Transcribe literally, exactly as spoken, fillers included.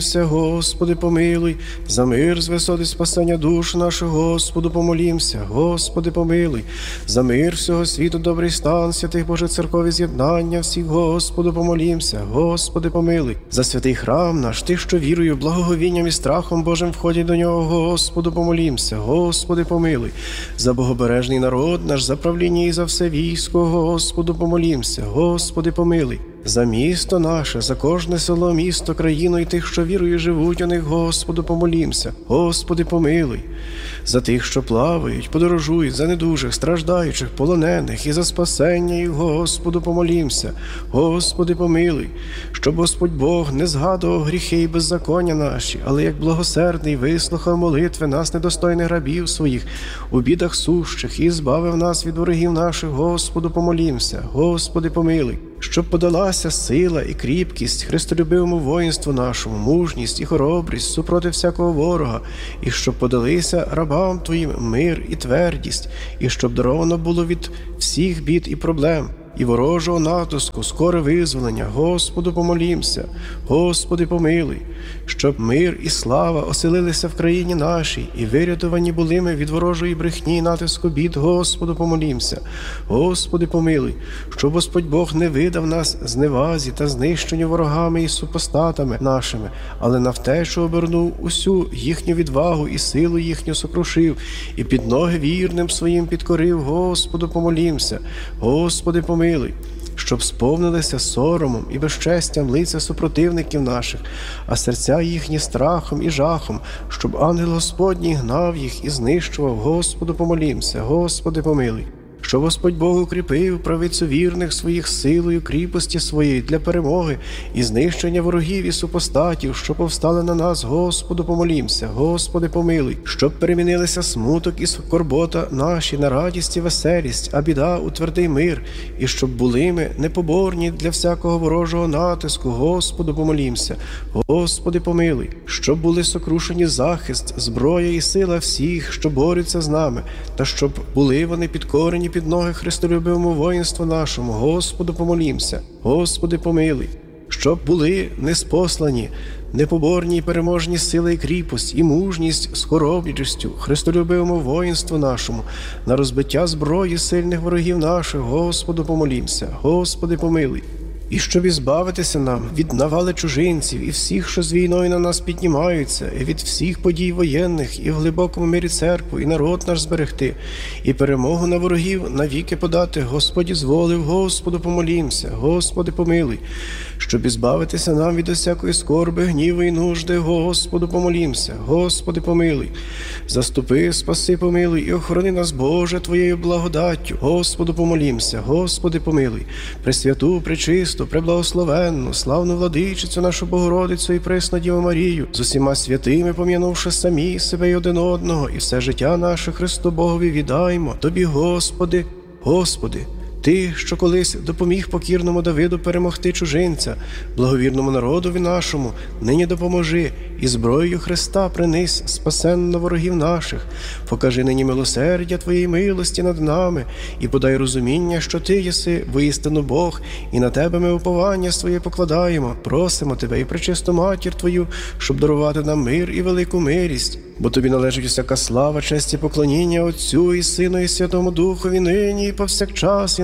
Господи, помилуй, за мир з висоти спасення душ наших, Господу, помолімся, Господи, помилуй, за мир всього світу, добрий стан, святих Боже церкові з'єднання всіх, Господу, помолімся, Господи, помилуй, за святий храм наш, тих, що вірою, благоговінням і страхом Божим входять до нього, Господу, помолімся, Господи, помилуй, за богобережний народ наш, за правління і за все військо, Господу, помолімся, Господи, помилуй. За місто наше, за кожне село, місто, країну і тих, що вірою живуть у них, Господу, помолімся. Господи, помилуй. За тих, що плавають, подорожують, за недужих, страждаючих, полонених і за спасення їх, Господу, помолімся. Господи, помилуй. Щоб Господь Бог не згадував гріхи і беззаконня наші, але як благосердний вислухав молитви нас, недостойних рабів своїх, у бідах сущих, і збавив нас від ворогів наших, Господу, помолімся. Господи, помилуй. Щоб подалася сила і кріпкість христолюбивому воїнству нашому, мужність і хоробрість супроти всякого ворога, і щоб подалися рабам Твоїм мир і твердість, і щоб даровано було від всіх бід і проблем, і ворожого натиску, скоре визволення, Господу, помолімся, Господи, помилуй, щоб мир і слава оселилися в країні нашій, і вирятовані були ми від ворожої брехні і натиску бід, Господу, помолімся, Господи, помилуй, щоб Господь Бог не видав нас зневазі та знищенню ворогами і супостатами нашими, але на втечу обернув усю їхню відвагу і силу їхню сокрушив, і під ноги вірним своїм підкорив, Господу, помолімся, Господи, помилуй. Помилуй, щоб сповнилися соромом і безчестям лиця супротивників наших, а серця їхні страхом і жахом, щоб ангел Господній гнав їх і знищував, Господу, помолімся, Господи, помилуй. Щоб Господь Бог укріпив правицю вірних своїх силою кріпості своєї для перемоги і знищення ворогів і супостатів, що повстали на нас, Господу, помолімся, Господи, помилуй, щоб перемінилися смуток і скорбота наші на радість і веселість, а біда у твердий мир, і щоб були ми непоборні для всякого ворожого натиску, Господу, помолімся, Господи, помилуй, щоб були сокрушені захист, зброя і сила всіх, що борються з нами, та щоб були вони підкорені під ноги христолюбивому воїнству нашому, Господу, помолімся, Господи, помилуй, щоб були неспослані, непоборні і переможні сили і кріпость, і мужність з хоробрістю христолюбивому воїнству нашому, на розбиття зброї сильних ворогів наших, Господу, помолімся, Господи, помилуй. І щоб ізбавитися нам від навали чужинців і всіх, що з війною на нас піднімаються, і від всіх подій воєнних, і в глибокому мирі церкву, і народ наш зберегти, і перемогу на ворогів навіки подати, Господі зволив, Господу, помолімся, Господи, помилуй, щоб ізбавитися нам від усякої скорби, гніву і нужди, Господу, помолімся, Господи, помилуй, заступи, спаси, помилуй, і охорони нас, Боже, Твоєю благодаттю, Господу, помолімся, Господи, помилуй, пресвяту, пречисту, преблагословенну, славну владичицю нашу Богородицю і пресну Діву Марію, з усіма святими пом'янувши самі себе й один одного, і все життя наше Христу Богові віддаймо Тобі, Господи, Господи, Ти, що колись допоміг покірному Давиду перемогти чужинця, благовірному народові нашому, нині допоможи і зброєю Христа принись спасенно ворогів наших. Покажи нині милосердя Твоєї милості над нами і подай розуміння, що Ти єси воістину Бог, і на Тебе ми уповання своє покладаємо. Просимо Тебе і пречисту Матір Твою, щоб дарувати нам мир і велику мирість. Бо Тобі належить усяка слава, честь і поклоніння Отцю і Сину і Святому Духові нині і повсякчас, і